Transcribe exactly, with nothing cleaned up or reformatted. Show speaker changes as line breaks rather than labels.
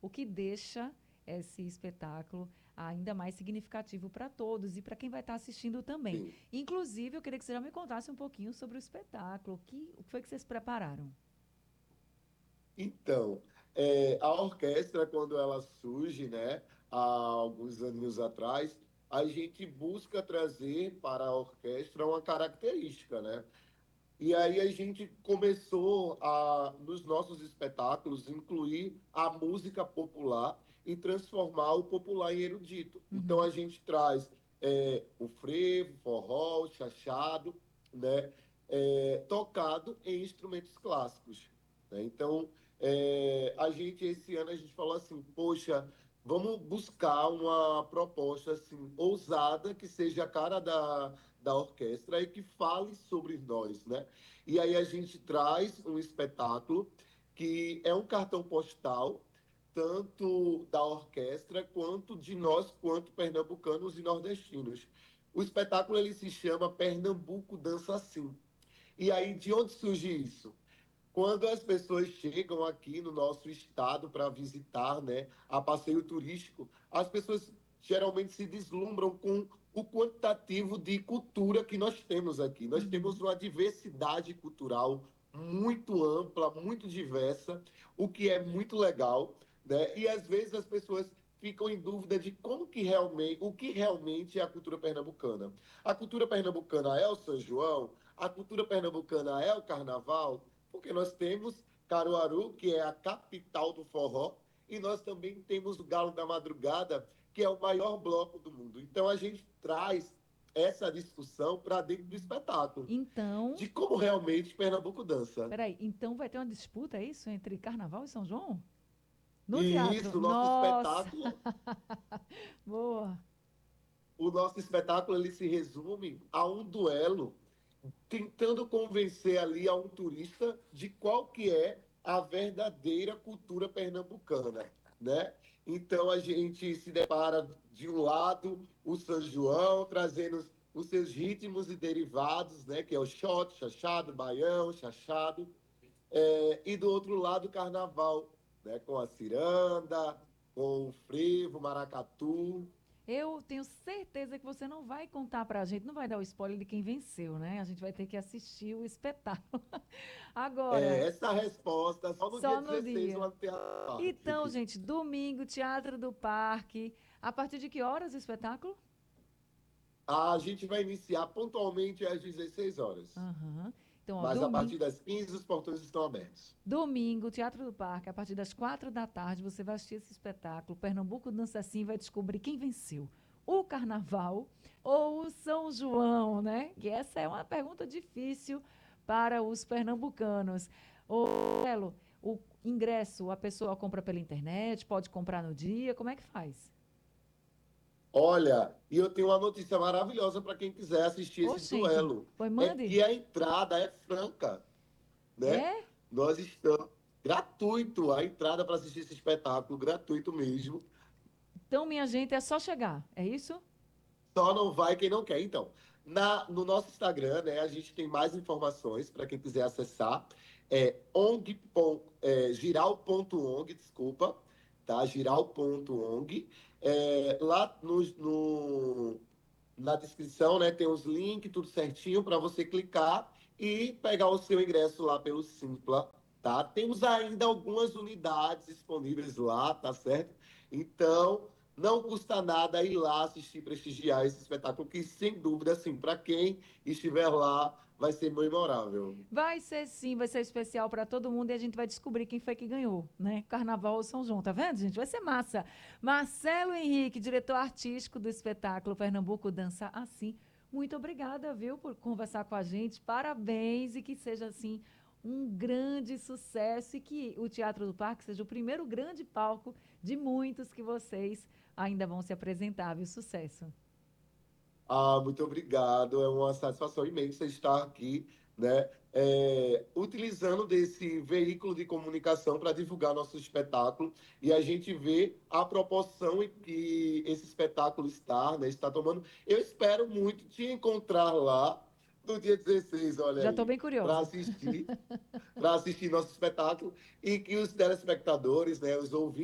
o que deixa esse espetáculo ainda mais significativo para todos e para quem vai estar assistindo também.
Sim.
Inclusive, eu queria que você já me contasse um pouquinho sobre o espetáculo. O que, o que foi que vocês prepararam?
Então, é, a orquestra, quando ela surge, né, há alguns anos atrás, a gente busca trazer para a orquestra uma característica, né? E aí a gente começou a, nos nossos espetáculos, incluir a música popular e transformar o popular em erudito. Então
Uhum.
a gente traz é, o frevo, forró, o chachado, né, é, tocado em instrumentos clássicos. Né? Então é, a gente esse ano a gente falou assim, poxa, vamos buscar uma proposta assim ousada que seja a cara da da orquestra e que fale sobre nós, né? E aí a gente traz um espetáculo que é um cartão postal tanto da orquestra quanto de nós, quanto pernambucanos e nordestinos. O espetáculo ele se chama Pernambuco Dança Assim. E aí de onde surge isso? Quando as pessoas chegam aqui no nosso estado para visitar, né, a passeio turístico, as pessoas geralmente se deslumbram com o quantitativo de cultura que nós temos aqui. Nós temos
Uhum.
uma diversidade cultural muito ampla, muito diversa, o que é muito legal, né? E às vezes as pessoas ficam em dúvida de como que realmente, o que realmente é a cultura pernambucana. A cultura pernambucana é o São João, a cultura pernambucana é o carnaval, porque nós temos Caruaru, que é a capital do forró, e nós também temos o Galo da Madrugada, que é o maior bloco do mundo. Então a gente traz essa discussão para dentro do espetáculo,
Então,
de como realmente Pernambuco dança.
peraí, então vai ter uma disputa, é isso, entre Carnaval e São João? No
E
teatro?
isso, o nosso
Nossa!
espetáculo,
Boa!
o nosso espetáculo ele se resume a um duelo tentando convencer ali a um turista de qual que é a verdadeira cultura pernambucana, né? Então a gente se depara de um lado o São João trazendo os seus ritmos e derivados, né? Que é o shot, chachado, baião, chachado, é, e do outro lado o Carnaval, né? Com a ciranda, com o frevo, maracatu.
Eu tenho certeza que você não vai contar pra gente, não vai dar o spoiler de quem venceu, né? A gente vai ter que assistir o espetáculo. Agora,
É, essa resposta só no dia
só no
dezesseis
dia.
lá no Teatro
Então,
Parque.
gente, domingo, Teatro do Parque. A partir de que horas o espetáculo?
A gente vai iniciar pontualmente às dezesseis horas,
Aham. Então, ó,
mas a
domingo,
partir das quinze os portões estão abertos.
domingo, Teatro do Parque, a partir das quatro da tarde, você vai assistir esse espetáculo. Pernambuco Dança Assim vai descobrir quem venceu. O Carnaval ou o São João, né? Que essa é uma pergunta difícil para os pernambucanos. Ô, Marcelo, o ingresso a pessoa compra pela internet, pode comprar no dia, como é que faz?
Olha, e eu tenho uma notícia maravilhosa para quem quiser assistir
Ô,
esse
gente,
duelo.
pois
É
mande.
que a entrada é franca, né?
É?
Nós estamos gratuito a entrada para assistir esse espetáculo, gratuito mesmo.
Então, minha gente, é só chegar, é isso?
Só não vai quem não quer. Então, na, no nosso Instagram, né, a gente tem mais informações para quem quiser acessar. É ong, é, giral ponto ong, desculpa, tá? giral ponto ong. É, lá no, no, na descrição, né, tem os links, tudo certinho para você clicar e pegar o seu ingresso lá pelo Simpla, tá? Temos ainda algumas unidades disponíveis lá, tá certo? Então, não custa nada ir lá assistir, prestigiar esse espetáculo, que sem dúvida, assim, para quem estiver lá, vai ser memorável.
Vai ser sim, vai ser especial para todo mundo e a gente vai descobrir quem foi que ganhou, né? Carnaval ou São João, tá vendo, gente? Vai ser massa. Marcelo Henrique, diretor artístico do espetáculo Pernambuco Dança Assim. Muito obrigada, viu, por conversar com a gente. Parabéns e que seja assim um grande sucesso e que o Teatro do Parque seja o primeiro grande palco de muitos que vocês ainda vão se apresentar, viu? Sucesso.
Ah, muito obrigado. É uma satisfação imensa estar aqui, né, é, utilizando desse veículo de comunicação para divulgar nosso espetáculo e a gente vê a proporção em que esse espetáculo está, né, está tomando. Eu espero muito te encontrar lá no dia dezesseis, olha
Já estou
aí,
bem
para
curiosa.
assistir, para assistir nosso espetáculo e que os telespectadores, né, os ouvintes